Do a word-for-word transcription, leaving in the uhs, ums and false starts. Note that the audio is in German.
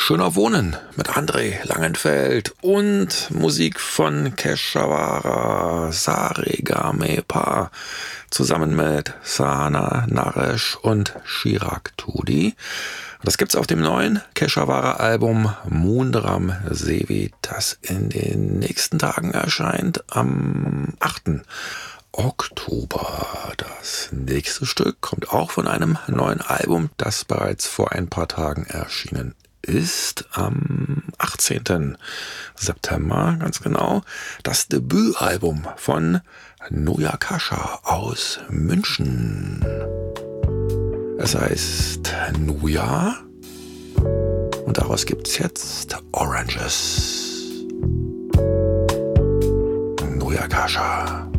Schöner Wohnen mit André Langenfeld und Musik von Keshawara Saregame-Pa zusammen mit Sana Naresh und Chirag Tudi. Das gibt's auf dem neuen Keshawara-Album Moondram Sevi, das in den nächsten Tagen erscheint, am achten Oktober. Das nächste Stück kommt auch von einem neuen Album, das bereits vor ein paar Tagen erschienen ist, am achtzehnten September, ganz genau, das Debütalbum von Nuyakasha aus München. Es heißt Nuya und daraus gibt's jetzt Oranges. Nuyakasha.